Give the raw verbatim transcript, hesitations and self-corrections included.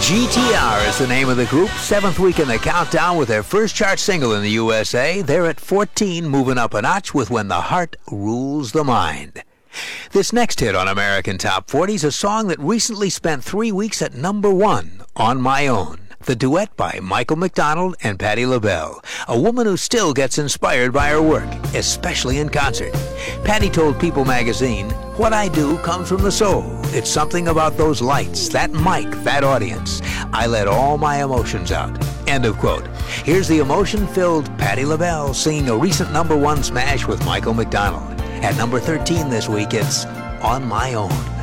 G T R is the name of the group, seventh week in the countdown with their first chart single in the U S A. They're at fourteen, moving up a notch with When the Heart Rules the Mind. This next hit on American Top forty is a song that recently spent three weeks at number one, On My Own. The duet by Michael McDonald and Patti LaBelle, a woman who still gets inspired by her work, especially in concert. Patti told People magazine, "What I do comes from the soul. It's something about those lights, that mic, that audience. I let all my emotions out." End of quote. Here's the emotion-filled Patti LaBelle singing a recent number one smash with Michael McDonald. At number thirteen this week, it's On My Own.